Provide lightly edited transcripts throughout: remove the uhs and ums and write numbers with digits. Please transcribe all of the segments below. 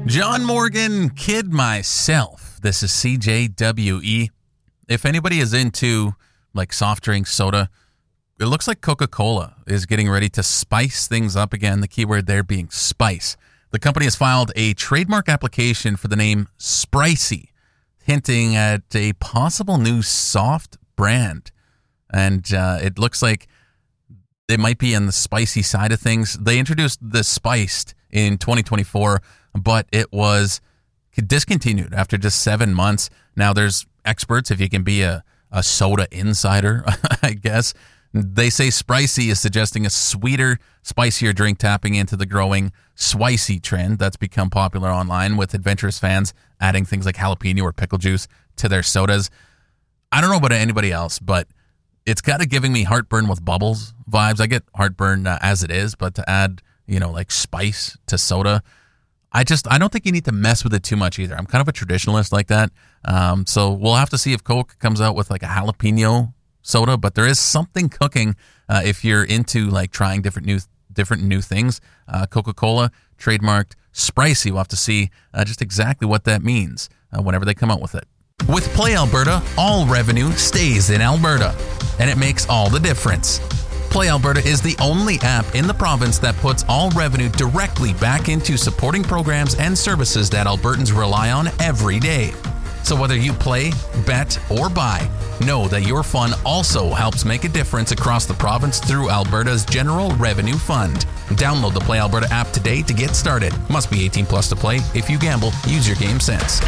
John Morgan, Kid Myself. This is CJWE. If anybody is into like soft drink, soda, it looks like Coca-Cola is getting ready to spice things up again. The keyword there being spice. The company has filed a trademark application for the name Spricey, hinting at a possible new soft brand. And it looks like it might be on the spicy side of things. They introduced the spiced in 2024, but it was discontinued after just 7 months. Now there's experts, if you can be a soda insider, I guess. They say Spricey is suggesting a sweeter, spicier drink, tapping into the growing Swicy trend that's become popular online, with adventurous fans adding things like jalapeno or pickle juice to their sodas. I don't know about anybody else, but it's kind of giving me heartburn with bubbles vibes. I get heartburn as it is, but to add, like spice to soda, I don't think you need to mess with it too much either. I'm kind of a traditionalist like that. So we'll have to see if Coke comes out with like a jalapeno soda, but there is something cooking if you're into like trying different new things. Coca-Cola trademarked Spricey. We'll have to see just exactly what that means whenever they come out with it. With Play Alberta, all revenue stays in Alberta, and it makes all the difference. Play Alberta is the only app in the province that puts all revenue directly back into supporting programs and services that Albertans rely on every day. So whether you play, bet, or buy, know that your fun also helps make a difference across the province through Alberta's General Revenue Fund. Download the Play Alberta app today to get started. Must be 18 plus to play. If you gamble, use your game sense.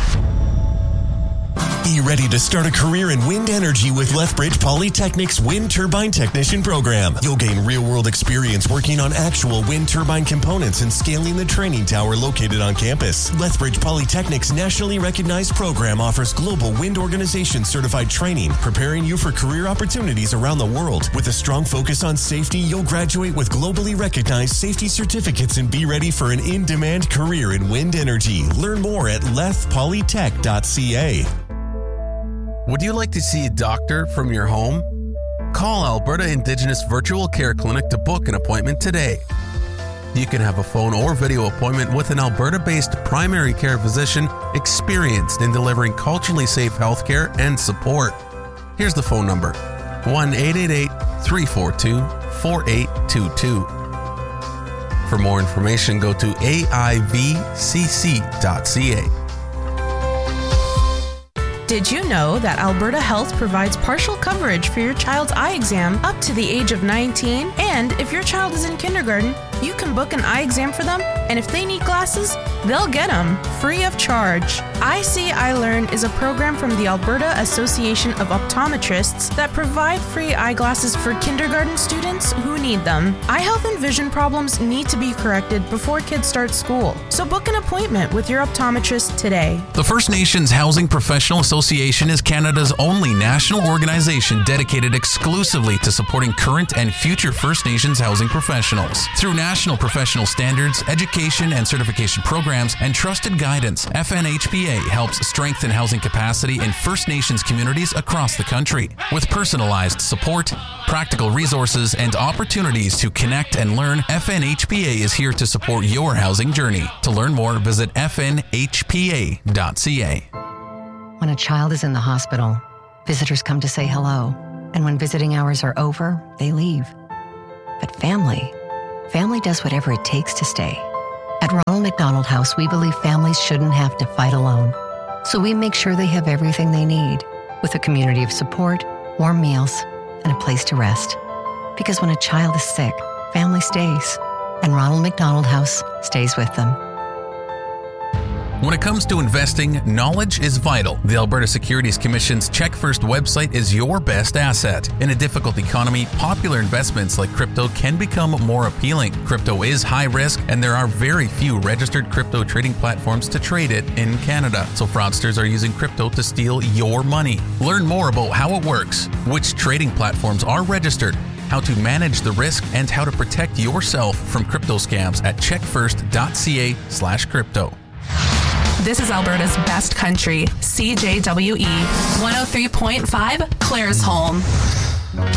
Be ready to start a career in wind energy with Lethbridge Polytechnic's Wind Turbine Technician program. You'll gain real-world experience working on actual wind turbine components and scaling the training tower located on campus. Lethbridge Polytechnic's nationally recognized program offers global wind organization certified training, preparing you for career opportunities around the world. With a strong focus on safety, you'll graduate with globally recognized safety certificates and be ready for an in-demand career in wind energy. Learn more at lethpolytech.ca. Would you like to see a doctor from your home? Call Alberta Indigenous Virtual Care Clinic to book an appointment today. You can have a phone or video appointment with an Alberta-based primary care physician experienced in delivering culturally safe healthcare and support. Here's the phone number: 1-888-342-4822. For more information, go to aivcc.ca. Did you know that Alberta Health provides partial coverage for your child's eye exam up to the age of 19? And if your child is in kindergarten, you can book an eye exam for them, and if they need glasses, they'll get them free of charge. I See, I Learn is a program from the Alberta Association of Optometrists that provide free eyeglasses for kindergarten students who need them. Eye health and vision problems need to be corrected before kids start school, so book an appointment with your optometrist today. The First Nations Housing Professional Association is Canada's only national organization dedicated exclusively to supporting current and future First Nations housing professionals. Through national professional standards, education and certification programs, and trusted guidance, FNHPA helps strengthen housing capacity in First Nations communities across the country. With personalized support, practical resources, and opportunities to connect and learn, FNHPA is here to support your housing journey. To learn more, visit fnhpa.ca. When a child is in the hospital, visitors come to say hello. And when visiting hours are over, they leave. But family does whatever it takes to stay. At Ronald McDonald House, we believe families shouldn't have to fight alone. So we make sure they have everything they need, with a community of support, warm meals, and a place to rest. Because when a child is sick, family stays, and Ronald McDonald House stays with them. When it comes to investing, knowledge is vital. The Alberta Securities Commission's Check First website is your best asset. In a difficult economy, popular investments like crypto can become more appealing. Crypto is high risk, and there are very few registered crypto trading platforms to trade it in Canada. So fraudsters are using crypto to steal your money. Learn more about how it works, which trading platforms are registered, how to manage the risk, and how to protect yourself from crypto scams at checkfirst.ca/crypto. This is Alberta's best country, CJWE 103.5 Claresholm.